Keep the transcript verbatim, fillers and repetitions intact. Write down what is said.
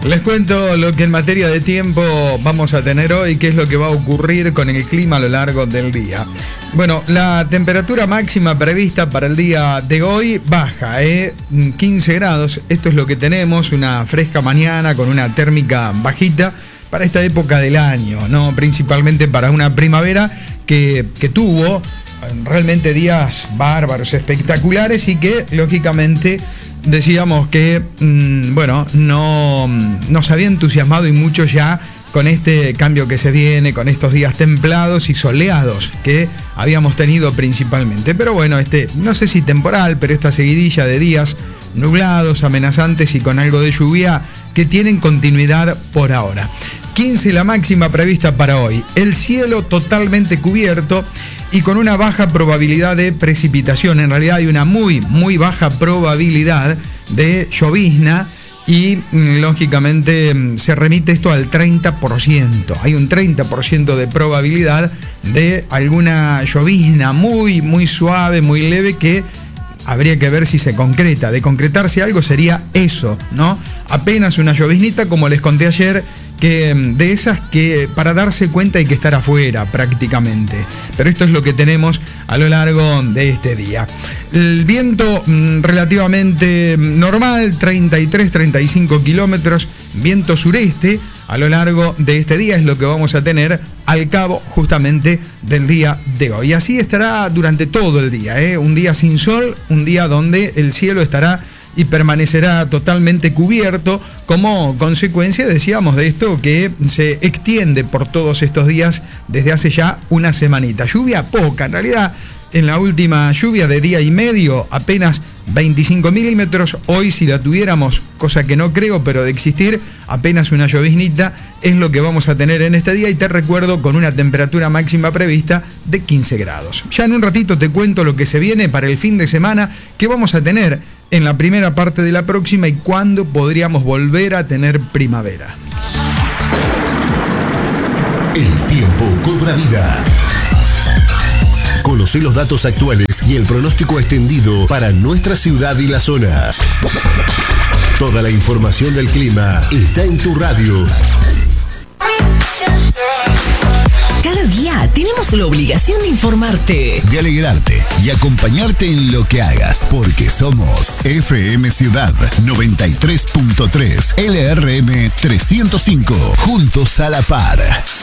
Les cuento lo que en materia de tiempo vamos a tener hoy, qué es lo que va a ocurrir con el clima a lo largo del día. Bueno, la temperatura máxima prevista para el día de hoy baja, ¿eh? quince grados, esto es lo que tenemos, una fresca mañana con una térmica bajita para esta época del año, ¿no? Principalmente para una primavera que, que tuvo realmente días bárbaros, espectaculares y que lógicamente decíamos que, mmm, bueno, no nos había entusiasmado y mucho ya con este cambio que se viene, con estos días templados y soleados que habíamos tenido principalmente. Pero bueno, este, no sé si temporal, pero esta seguidilla de días nublados, amenazantes y con algo de lluvia que tienen continuidad por ahora. quince la máxima prevista para hoy. El cielo totalmente cubierto y con una baja probabilidad de precipitación. En realidad hay una muy, muy baja probabilidad de llovizna y lógicamente se remite esto al treinta por ciento. Hay un treinta por ciento de probabilidad de alguna llovizna muy, muy suave, muy leve que habría que ver si se concreta. De concretarse algo sería eso, ¿no? Apenas una lloviznita, como les conté ayer, que de esas que para darse cuenta hay que estar afuera prácticamente. Pero esto es lo que tenemos a lo largo de este día. El viento mmm, relativamente normal, treinta y tres, treinta y cinco kilómetros, viento sureste a lo largo de este día es lo que vamos a tener al cabo justamente del día de hoy. Así estará durante todo el día, ¿eh? Un día sin sol, un día donde el cielo estará y permanecerá totalmente cubierto como consecuencia, decíamos, de esto que se extiende por todos estos días desde hace ya una semanita. Lluvia poca, en realidad en la última lluvia de día y medio apenas veinticinco milímetros, hoy si la tuviéramos, cosa que no creo, pero de existir, apenas una lloviznita es lo que vamos a tener en este día y te recuerdo con una temperatura máxima prevista de quince grados. Ya en un ratito te cuento lo que se viene para el fin de semana, que vamos a tener en la primera parte de la próxima y cuándo podríamos volver a tener primavera. El tiempo cobra vida. Conoce los datos actuales y el pronóstico extendido para nuestra ciudad y la zona. Toda la información del clima está en tu radio. Cada día tenemos la obligación de informarte, de alegrarte y acompañarte en lo que hagas, porque somos F M Ciudad noventa y tres punto tres, L R M trescientos cinco, juntos a la par.